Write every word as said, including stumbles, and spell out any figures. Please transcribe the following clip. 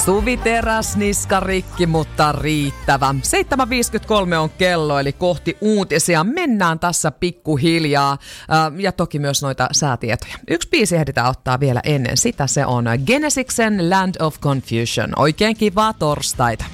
Suvi Teräs, niska rikki, mutta riittävä. seitsemän viisikymmentäkolme on kello, eli kohti uutisia. Mennään tässä pikkuhiljaa. Ja toki myös noita säätietoja. Yksi biisi ehditään ottaa vielä ennen sitä. Se on Genesiksen Land of Confusion. Oikein kivaa torstaita.